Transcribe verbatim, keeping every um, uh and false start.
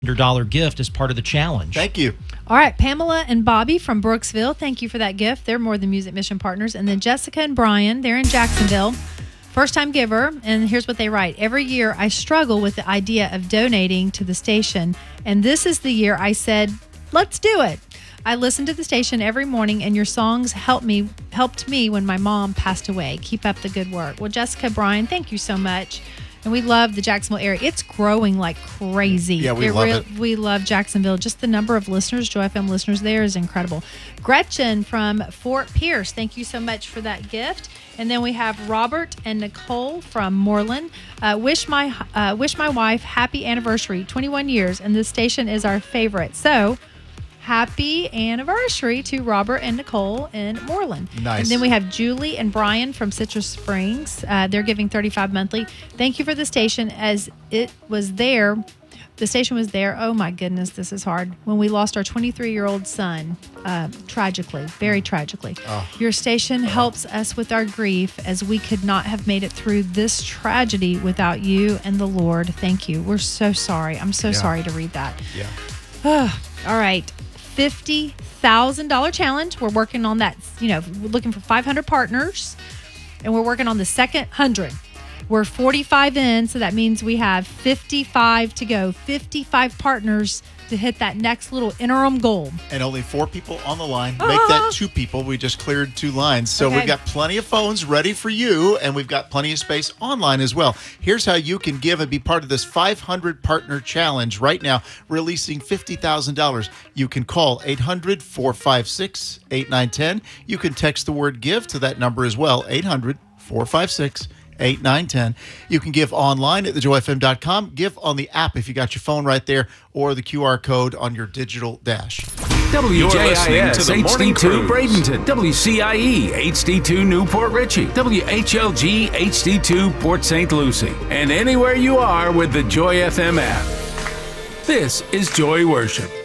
one hundred dollars gift as part of the challenge. Thank you. All right, Pamela and Bobby from Brooksville, thank you for that gift. They're More Than Music Mission partners. And then Jessica and Brian, they're in Jacksonville. First-time giver, and here's what they write. Every year, I struggle with the idea of donating to the station, and this is the year I said, let's do it. I listen to the station every morning, and your songs helped me helped me when my mom passed away. Keep up the good work. Well, Jessica, Brian, thank you so much. And we love the Jacksonville area. It's growing like crazy. Yeah, we it love re- it. We love Jacksonville. Just the number of listeners, Joy F M listeners there is incredible. Gretchen from Fort Pierce, thank you so much for that gift. And then we have Robert and Nicole from Moreland. Uh, wish my uh, wish my wife happy anniversary, twenty-one years, and this station is our favorite. So, happy anniversary to Robert and Nicole in Moreland. Nice. And then we have Julie and Brian from Citrus Springs. Uh, they're giving thirty-five monthly. Thank you for the station, as it was there. The station was there. Oh my goodness, this is hard. When we lost our twenty-three-year-old son, uh, tragically, very tragically. Oh. Your station helps us with our grief, as we could not have made it through this tragedy without you and the Lord. Thank you. We're so sorry. I'm so Yeah. sorry to read that. Yeah. All right. fifty thousand dollars challenge. We're working on that, you know, we're looking for five hundred partners, and we're working on the second one hundred. We're forty-five in, so that means we have fifty-five to go. fifty-five partners to hit that next little interim goal. And only four people on the line. Uh-huh. Make that two people. We just cleared two lines. So Okay. we've got plenty of phones ready for you, and we've got plenty of space online as well. Here's how you can give and be part of this five hundred partner challenge right now, releasing fifty thousand dollars. You can call eight hundred, four five six, eight nine one zero. You can text the word give to that number as well, eight hundred, four five six, eight nine one zero. You can give online at the joy f m dot com. Give on the app if you got your phone right there, or the Q R code on your digital dash. W J I S to the H D Morning two Cruise. Bradenton, W C I E H D two Newport Richie, W H L G H D two Port Saint Lucie, and anywhere you are with the Joy F M app. This is Joy Worship.